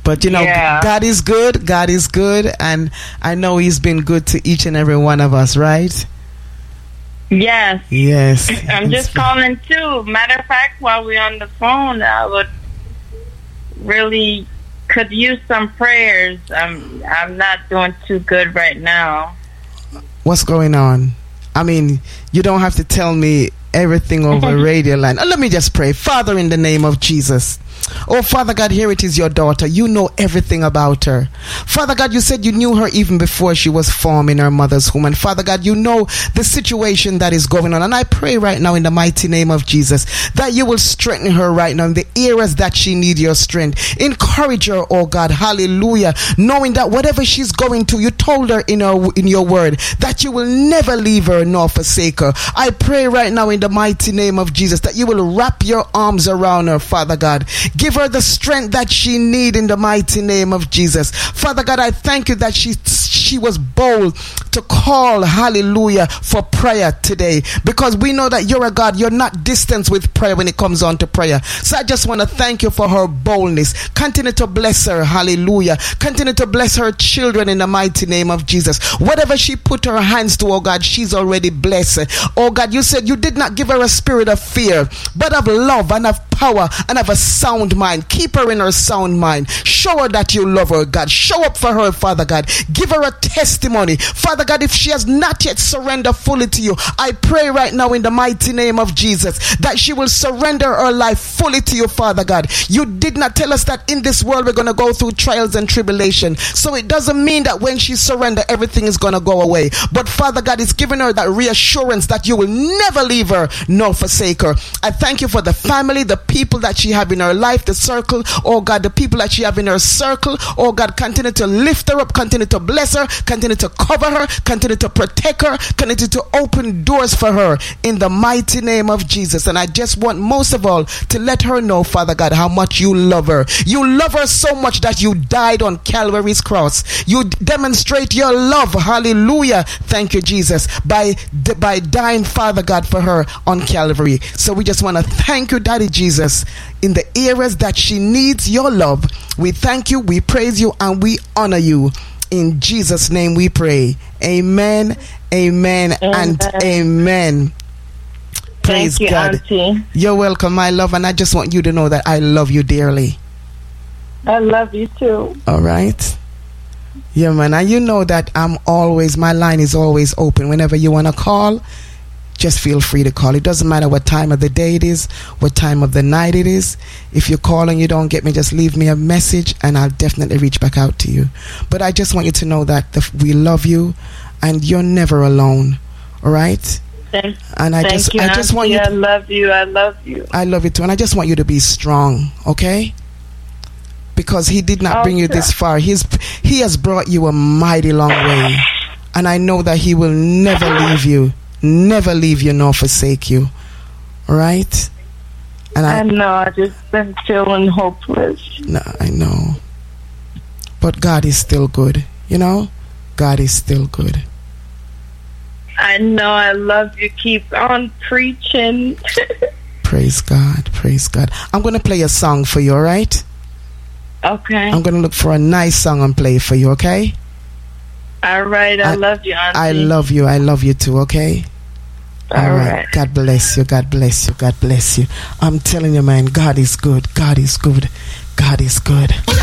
But God is good. God is good, and I know He's been good to each and every one of us, right? Yes. Yes. I'm just calling too. Matter of fact, while we're on the phone, I would really could use some prayers. I'm not doing too good right now. What's going on? I mean, you don't have to tell me everything over radio line. Let me just pray. Father, in the name of Jesus. Oh, Father God, here it is, your daughter. You know everything about her. Father God, you said you knew her even before she was formed in her mother's womb. And Father God, you know the situation that is going on. And I pray right now in the mighty name of Jesus that you will strengthen her right now in the areas that she needs your strength. Encourage her, oh God, hallelujah, knowing that whatever she's going to, you told her in your word that you will never leave her nor forsake her. I pray right now in the mighty name of Jesus that you will wrap your arms around her, Father God. Give her the strength that she needs in the mighty name of Jesus. Father God, I thank you that she was bold to call, hallelujah, for prayer today, because we know that you're a God. You're not distant with prayer when it comes on to prayer. So I just want to thank you for her boldness. Continue to bless her, hallelujah. Continue to bless her children in the mighty name of Jesus. Whatever she put her hands to, oh God, she's already blessed. Oh God, you said you did not give her a spirit of fear, but of love and of power and of a sound mind. Keep her in her sound mind. Show her that you love her, God. Show up for her, Father God. Give her a testimony, Father God. If she has not yet surrendered fully to you, I pray right now in the mighty name of Jesus that she will surrender her life fully to you, Father God. You did not tell us that in this world we're going to go through trials and tribulation, so it doesn't mean that when she surrenders everything is going to go away. But Father God is giving her that reassurance that you will never leave her nor forsake her. I thank you for the family, the people that she have in her life, the circle, oh God, the people that she have in her circle. Oh God, continue to lift her up, continue to bless her, continue to cover her, continue to protect her, continue to open doors for her in the mighty name of Jesus. And I just want most of all to let her know, Father God, how much you love her. You love her so much that you died on Calvary's cross. You demonstrate your love, hallelujah, thank you Jesus, by dying, Father God, for her on Calvary. So we just want to thank you, Daddy Jesus, in the areas that she needs your love. We thank you, we praise you, and we honor you. In Jesus' name we pray. Amen, amen, and amen. Praise Thank you, God. Auntie. You're welcome, my love, and I just want you to know that I love you dearly. I love you too. All right. Yeah, man. And you know that my line is always open. Whenever you want to call, just feel free to call. It doesn't matter what time of the day it is, what time of the night it is. If you call and you don't get me, just leave me a message and I'll definitely reach back out to you. But I just want you to know that we love you and you're never alone. All right? Thank I just want you. I love you. I love you. I love you too, and I just want you to be strong, okay? Because He did not bring you this far. He has brought you a mighty long way, and I know that He will never leave you nor forsake you. All right? And I know. I just been feeling hopeless. No, I know, but God is still good. You know, God is still good. I know. I love you. Keep on preaching. Praise God. Praise God. I'm going to play a song for you, all right? Okay. I'm going to look for a nice song and play it for you, okay? All right. I love you, Auntie. I love you. I love you too, okay? All right. God bless you. God bless you. God bless you. I'm telling you, man, God is good. God is good. God is good.